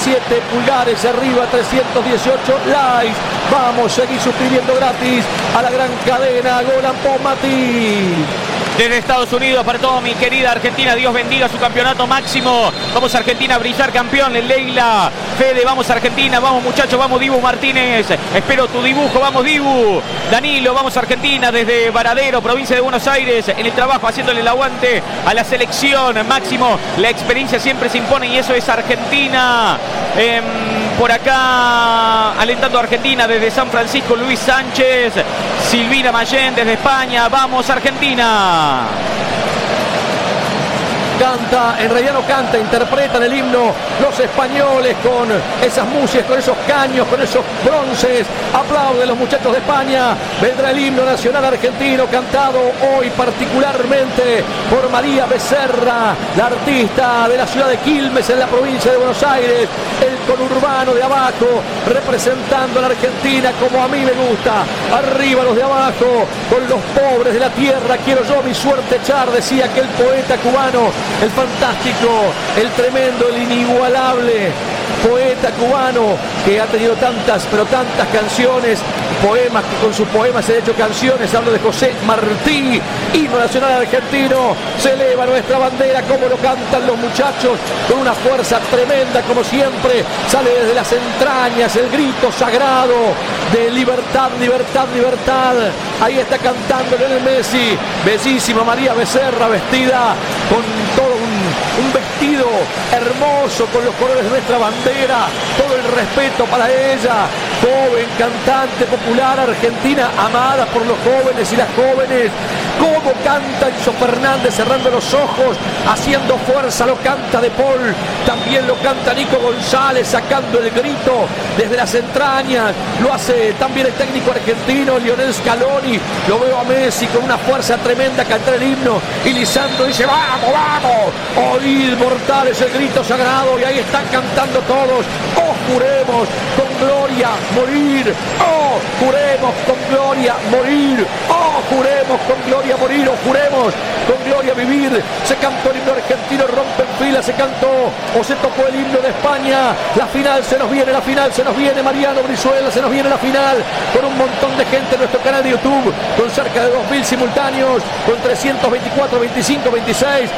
17 pulgares arriba, 318 likes. Vamos, seguir suscribiendo gratis a la gran cadena Golan Pomati. Desde Estados Unidos para toda mi querida Argentina, Dios bendiga su campeonato máximo. Vamos Argentina a brillar, campeón. Leila, Fede, vamos Argentina, vamos muchachos, vamos Dibu Martínez. Espero tu dibujo, vamos Dibu. Danilo, vamos Argentina desde Varadero, provincia de Buenos Aires, en el trabajo haciéndole el aguante a la selección. Máximo, la experiencia siempre se impone y eso es Argentina. Por acá, alentando a Argentina desde San Francisco, Luis Sánchez. Silvina Mayén desde España, vamos Argentina. Canta, en realidad no canta, interpretan el himno los españoles con esas músicas, con esos caños, con esos bronces. Aplauden los muchachos de España. Vendrá el himno nacional argentino, cantado hoy particularmente por María Becerra, la artista de la ciudad de Quilmes, en la provincia de Buenos Aires. El conurbano de abajo, representando a la Argentina como a mí me gusta. Arriba los de abajo, con los pobres de la tierra, quiero yo mi suerte echar, decía aquel poeta cubano. El fantástico, el tremendo, el inigualable poeta cubano que ha tenido tantas, pero tantas canciones, poemas, que con sus poemas se han hecho canciones. Hablo de José Martí, himno nacional argentino. Se eleva nuestra bandera, como lo cantan los muchachos, con una fuerza tremenda, como siempre. Sale desde las entrañas el grito sagrado de libertad, libertad, libertad. Ahí está cantando Lionel Messi. Bellísima María Becerra, vestida con todo un vestido hermoso, con los colores de nuestra bandera. Todo el respeto para ella. Joven, cantante popular argentina, amada por los jóvenes y las jóvenes. Cómo canta Enzo Fernández cerrando los ojos, haciendo fuerza, lo canta De Paul, también lo canta Nico González, sacando el grito desde las entrañas. Lo hace también el técnico argentino Lionel Scaloni. Lo veo a Messi con una fuerza tremenda cantar el himno, y Lisandro dice: vamos, vamos, oíd mortales el grito sagrado. Y ahí están cantando todos: oh, juremos con gloria morir, oh, juremos con gloria morir, oh, juremos con gloria morir, o juremos con gloria vivir. Se cantó el himno argentino, rompen fila, se cantó o se tocó el himno de España. La final se nos viene, la final se nos viene, Mariano Brizuela, se nos viene la final, con un montón de gente en nuestro canal de YouTube, con cerca de 2000 simultáneos, con 324, 25, 26,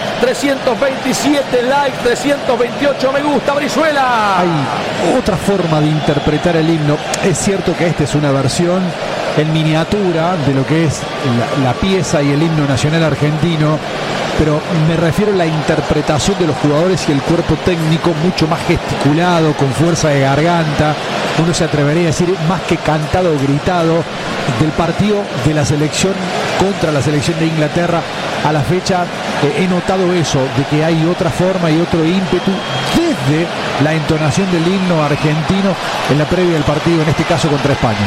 327 likes, 328 me gusta. Brizuela. Hay otra forma de interpretar el himno. Es cierto que esta es una versión en miniatura de lo que es la pieza y el himno nacional argentino, pero me refiero a la interpretación de los jugadores y el cuerpo técnico, mucho más gesticulado, con fuerza de garganta, uno se atrevería a decir más que cantado o gritado, del partido de la selección contra la selección de Inglaterra a la fecha. He notado eso, de que hay otra forma y otro ímpetu desde la entonación del himno argentino en la previa del partido, en este caso contra España.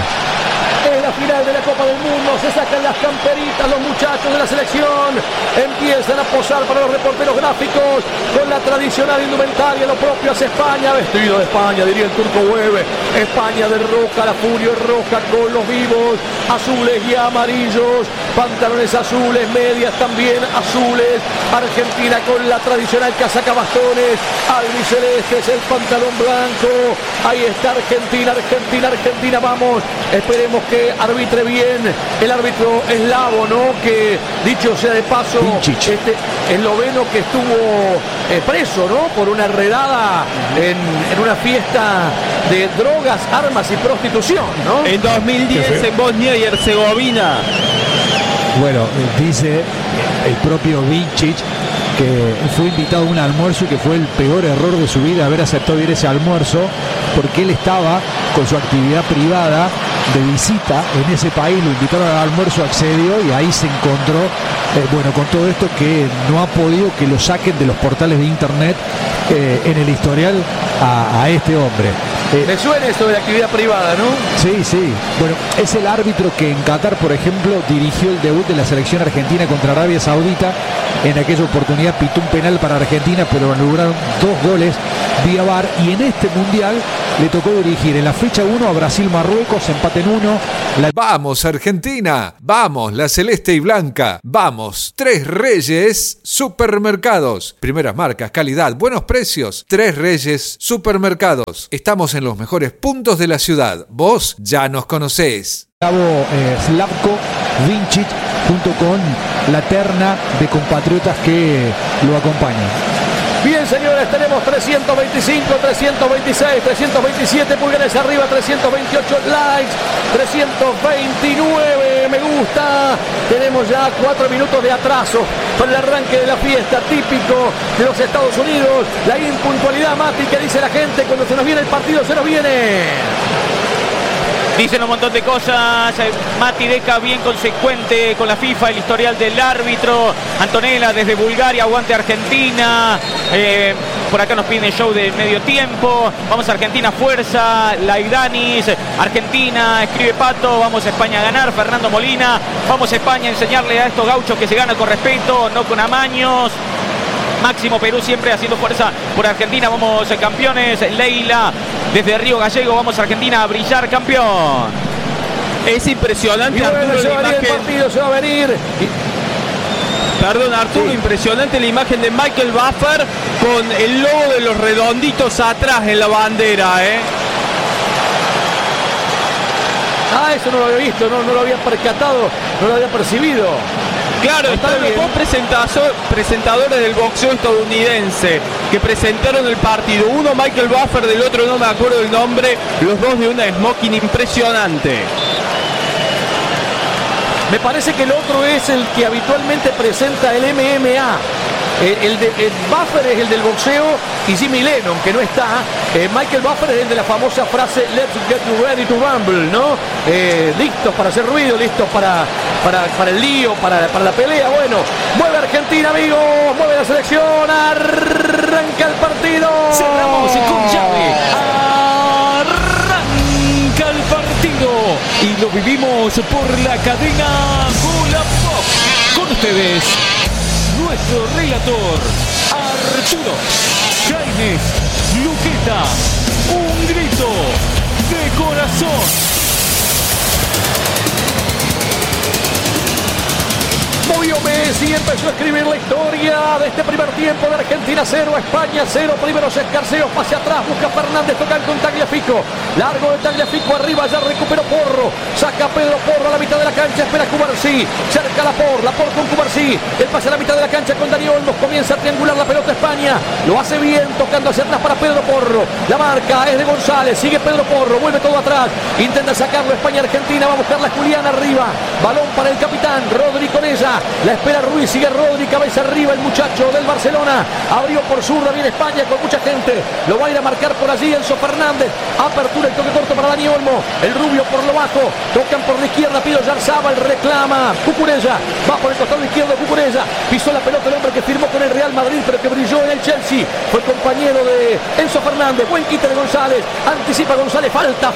Es la final de la Copa del Mundo, se sacan las camperitas los muchachos de la selección, empiezan a posar para los reporteros gráficos con la tradicional indumentaria. Lo propio hace España, vestido de España, diría el turco Hueve. España de roja, la furia es roja con los vivos azules y amarillos, pantalones azules, medias también azules. Argentina con la tradicional casaca bastones, albicelestes, el pantalón blanco. Ahí está Argentina, Argentina, Argentina, vamos, esperemos que arbitre bien el árbitro eslavo, ¿no? Que, dicho sea de paso, este esloveno que estuvo preso, ¿no? Por una redada en una fiesta de drogas, armas y prostitución, ¿no? En 2010 en Bosnia y Herzegovina. Bueno, dice el propio Vincic que fue invitado a un almuerzo y que fue el peor error de su vida haber aceptado ir a ese almuerzo, porque él estaba con su actividad privada de visita en ese país, lo invitaron al almuerzo, accedió y ahí se encontró, bueno, con todo esto, que no ha podido que lo saquen de los portales de internet en el historial a este hombre. Me suena esto de la actividad privada, ¿no? Sí, sí. Bueno, es el árbitro que en Qatar, por ejemplo, dirigió el debut de la selección argentina contra Arabia Saudita. En aquella oportunidad pitó un penal para Argentina, pero lograron 2 goles vía VAR. Y en este mundial le tocó dirigir en la fecha 1 a Brasil-Marruecos, empate en 1. Vamos Argentina, vamos la celeste y blanca, vamos Tres Reyes Supermercados. Primeras marcas, calidad, buenos precios. Tres Reyes Supermercados. Estamos en los mejores puntos de la ciudad. Vos ya nos conocés. Slavko Vincic junto con la terna de compatriotas que lo acompañan. Bien, señores, tenemos 325, 326, 327 pulgares arriba, 328 likes, 329 me gusta. Tenemos ya 4 minutos de atraso para el arranque de la fiesta, típico de los Estados Unidos. La impuntualidad, Mati, que dice la gente: cuando se nos viene el partido, se nos viene. Dicen un montón de cosas. Mati Deca bien consecuente con la FIFA, el historial del árbitro. Antonella desde Bulgaria, aguante Argentina. Por acá nos piden show de medio tiempo. Vamos a Argentina, fuerza. Laidanis, Argentina, escribe Pato. Vamos a España a ganar. Fernando Molina, vamos a España a enseñarle a estos gauchos que se gana con respeto, no con amaños. Máximo Perú siempre haciendo fuerza por Argentina. Vamos campeones. Leila desde Río Gallego. Vamos a Argentina a brillar, campeón. Es impresionante, Bueno, Arturo, se va a la venir el imagen. partido, se va a venir. Perdón, Arturo, Sí. impresionante la imagen de Michael Buffer con el logo de los redonditos atrás en la bandera, Eso no lo había visto, no lo había percatado, no lo había percibido. Claro, Está están los bien. dos presentadores del boxeo estadounidense que presentaron el partido. Uno Michael Buffer, del otro no me acuerdo el nombre. Los dos de una smoking impresionante. Me parece que el otro es el que habitualmente presenta el MMA. El Buffer es el del boxeo y Jimmy Lennon, que no está. Michael Buffer es el de la famosa frase "Let's get ready to rumble", ¿no? Listos para hacer ruido, listos para el lío, para la pelea. Bueno, mueve Argentina, amigos, mueve la selección, arranca el partido. Cerramos con llave. Arranca el partido y lo vivimos por la cadena Gol Pop. Con ustedes, nuestro relator Arturo Jaime Luqueta. Un grito de corazón. Movió Messi, empezó a escribir la historia de este primer tiempo de Argentina 0, España 0. Primeros escarceos, pase atrás, busca Fernández, tocan con Tagliafico. Largo de Tagliafico, arriba ya recuperó Porro. Saca Pedro Porro a la mitad de la cancha, espera Cubarsí. Cerca Laporte con Cubarsí. El pase a la mitad de la cancha con Dani Olmos. Comienza a triangular la pelota España. Lo hace bien, tocando hacia atrás para Pedro Porro. La marca es de González, sigue Pedro Porro, vuelve todo atrás. Intenta sacarlo España-Argentina, va a buscar la Julián arriba. Balón para el capitán, Rodri con ella. La espera Ruiz, sigue Rodri, cabeza arriba el muchacho del Barcelona. Abrió por zurda, viene España con mucha gente. Lo va a ir a marcar por allí Enzo Fernández. Apertura, el toque corto para Dani Olmo. El rubio por lo bajo. Tocan por la izquierda, Pido Yarzábal, reclama. Cucurella, va por el costado izquierdo Cucurella. Pisó la pelota el hombre que firmó con el Real Madrid, pero que brilló en el Chelsea. Fue compañero de Enzo Fernández. Buen quite de González. Anticipa González. Falta,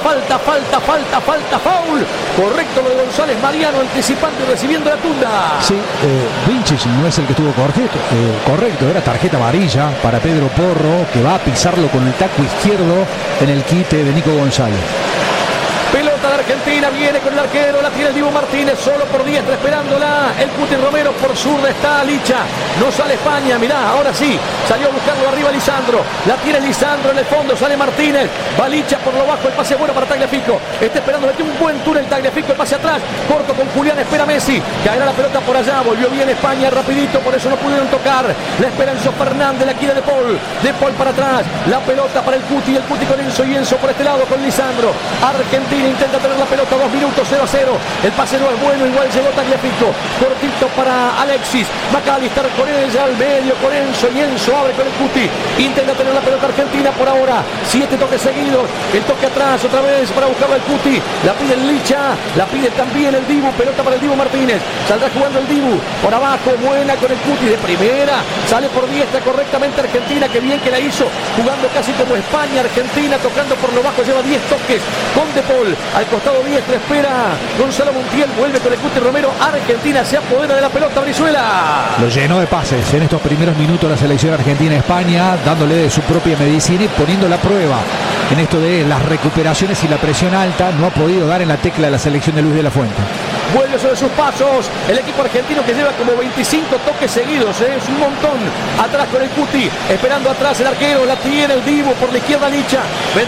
foul. Correcto lo de González. Mariano anticipando y recibiendo la tunda. Sí, Vincic no es el que estuvo correcto, era tarjeta amarilla para Pedro Porro, que va a pisarlo con el taco izquierdo en el quite de Nico González. Pelota de Argentina, viene con el arquero, la tiene el Dibu Martínez, solo por diestra esperándola. El Cuti Romero por zurda está Licha. No sale España, mirá, ahora sí. Salió a buscarlo arriba Lisandro. La tiene Lisandro en el fondo, sale Martínez. Va Licha por lo bajo, el pase bueno para Tagliafico. Está esperando, metió un buen túnel Tagliafico, el pase atrás. Corto con Julián, espera Messi. Caerá la pelota por allá, volvió bien España rapidito, por eso no pudieron tocar. La espera Enzo Fernández, la quiere De Paul. De Paul para atrás, la pelota para el Cuti con Enzo y Enzo por este lado con Lisandro. Argentina intenta tener la pelota, 2 minutos, 0-0. El pase no es bueno, igual llegó Tagliafico. Cortito para Alexis. McAllister con ella al medio, con Enzo y Enzo abre con el Cuti. Intenta tener la pelota Argentina por ahora. 7 toques seguidos. El toque atrás otra vez para buscarlo el Cuti. La pide el Licha, la pide también el Dibu. Pelota para el Dibu Martínez. Saldrá jugando el Dibu. Por abajo, buena con el Cuti de primera. Sale por diestra correctamente Argentina. Que bien que la hizo. Jugando casi como España. Argentina tocando por lo bajo. Lleva 10 toques con De Paul. Al costado diestra espera Gonzalo Montiel, vuelve con el Cuti Romero. Argentina se apodera de la pelota, Brizuela. Lo llenó de pases en estos primeros minutos la selección argentina-España, dándole de su propia medicina y poniendo la prueba en esto de las recuperaciones y la presión alta, no ha podido dar en la tecla de la selección de Luis de la Fuente. Vuelve sobre sus pasos el equipo argentino, que lleva como 25 toques seguidos, es un montón. Atrás con el Cuti, esperando atrás el arquero, la tiene el Dibu por la izquierda, Licha.